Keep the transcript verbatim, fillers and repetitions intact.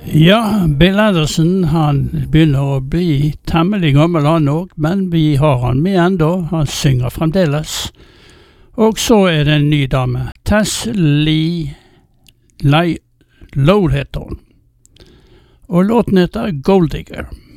Ja, Bill Anderson, han begynner å bli temmelig gammel han også, men vi har han med enda, han synger fremdeles. Og så er det en ny dame, Tess Lee Lowell heter hun. Og låten heter Gold Digger.